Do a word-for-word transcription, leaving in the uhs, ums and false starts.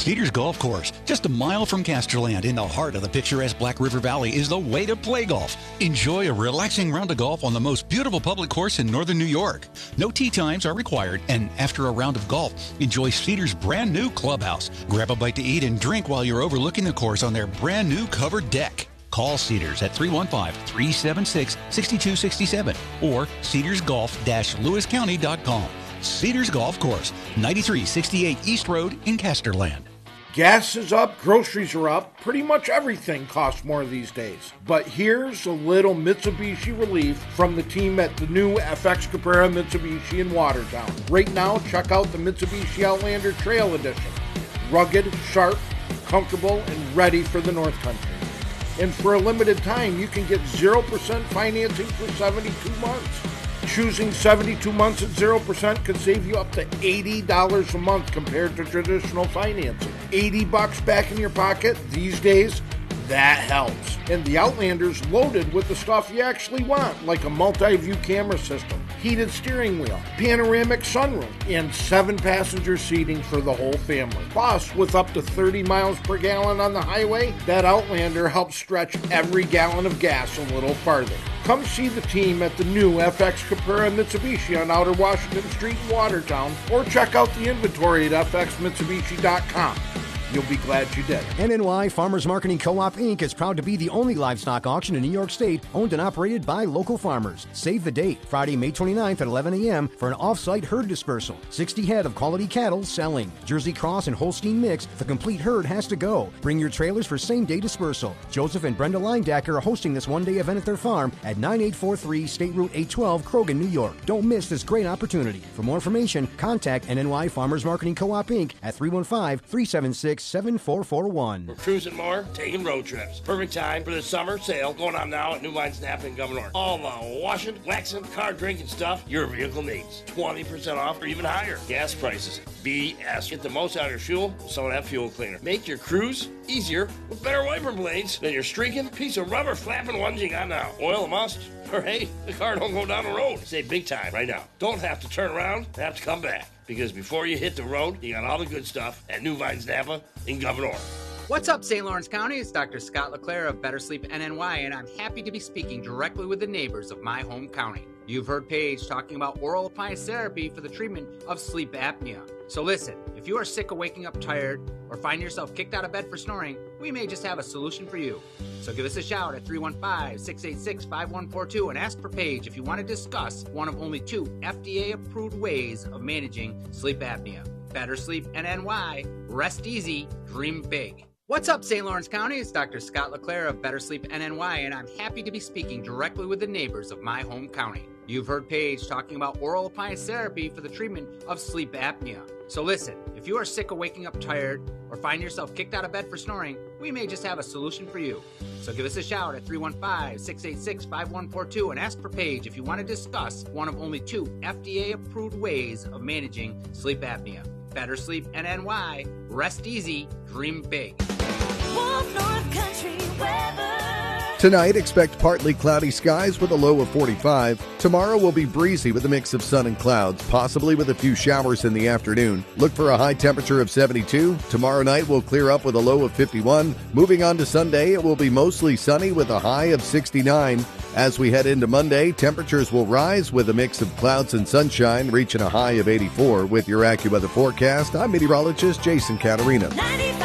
Cedars Golf Course, just a mile from Casterland in the heart of the picturesque Black River Valley, is the way to play golf. Enjoy a relaxing round of golf on the most beautiful public course in northern New York. No tee times are required, and after a round of golf, enjoy Cedars' brand new clubhouse. Grab a bite to eat and drink while you're overlooking the course on their brand new covered deck. Call Cedars at three one five, three seven six, six two six seven or cedars golf dash lewis county dot com. Cedars Golf Course, ninety-three sixty-eight East Road in Casterland. Gas is up, groceries are up, pretty much everything costs more these days. But here's a little Mitsubishi relief from the team at the new F X Cabrera Mitsubishi in Watertown. Right now, check out the Mitsubishi Outlander Trail Edition. Rugged, sharp, comfortable, and ready for the North Country. And for a limited time, you can get zero percent financing for seventy-two months. Choosing seventy-two months at zero percent could save you up to eighty dollars a month compared to traditional financing. eighty bucks back in your pocket these days, that helps. And the Outlander's loaded with the stuff you actually want, like a multi-view camera system, heated steering wheel, panoramic sunroof, and seven passenger seating for the whole family. Plus, with up to thirty miles per gallon on the highway, that Outlander helps stretch every gallon of gas a little farther. Come see the team at the new F X Cabrera Mitsubishi on Outer Washington Street in Watertown, or check out the inventory at f x mitsubishi dot com. You'll be glad you did. N N Y Farmers Marketing Co-op, Incorporated is proud to be the only livestock auction in New York State owned and operated by local farmers. Save the date, Friday, May twenty-ninth at eleven a.m. for an off-site herd dispersal. sixty head of quality cattle selling. Jersey Cross and Holstein mix, the complete herd has to go. Bring your trailers for same-day dispersal. Joseph and Brenda Leindacker are hosting this one-day event at their farm at ninety-eight forty-three State Route eight twelve, Krogan, New York. Don't miss this great opportunity. For more information, contact N N Y Farmers Marketing Co-op, Incorporated at three one five, three seven six, seven four four one. We're cruising more, taking road trips. Perfect time for the summer sale going on now at New Mines Napa and Governor. All the washing, waxing, car drinking stuff your vehicle needs. twenty percent off or even higher. Gas prices, B S. Get the most out of your fuel with some of that fuel cleaner. Make your cruise easier with better wiper blades than your streaking piece of rubber flapping ones you got now. Oil a must, or hey, the car don't go down the road. Save big time right now. Don't have to turn around, have to come back. Because before you hit the road, you got all the good stuff at New Vines Napa in Governor. What's up, Saint Lawrence County? It's Doctor Scott LeClaire of Better Sleep N N Y, and I'm happy to be speaking directly with the neighbors of my home county. You've heard Paige talking about oral appliance therapy for the treatment of sleep apnea. So listen, if you are sick of waking up tired or find yourself kicked out of bed for snoring, we may just have a solution for you. So give us a shout at three one five, six eight six, five one four two and ask for Paige if you want to discuss one of only two F D A-approved ways of managing sleep apnea. Better Sleep N N Y. Rest easy, dream big. What's up, Saint Lawrence County? It's Doctor Scott LeClaire of Better Sleep N N Y, and I'm happy to be speaking directly with the neighbors of my home county. You've heard Paige talking about oral appliance therapy for the treatment of sleep apnea. So listen, if you are sick of waking up tired or find yourself kicked out of bed for snoring, we may just have a solution for you. So give us a shout at three one five, six eight six, five one four two and ask for Paige if you want to discuss one of only two F D A-approved ways of managing sleep apnea. Better Sleep N N Y. Rest easy, dream big. Wolf North Country weather. Tonight, expect partly cloudy skies with a low of forty-five. Tomorrow will be breezy with a mix of sun and clouds, possibly with a few showers in the afternoon. Look for a high temperature of seventy-two. Tomorrow night will clear up with a low of fifty-one. Moving on to Sunday, it will be mostly sunny with a high of sixty-nine. As we head into Monday, temperatures will rise with a mix of clouds and sunshine, reaching a high of eighty-four. With your AccuWeather forecast, I'm meteorologist Jason Caterina.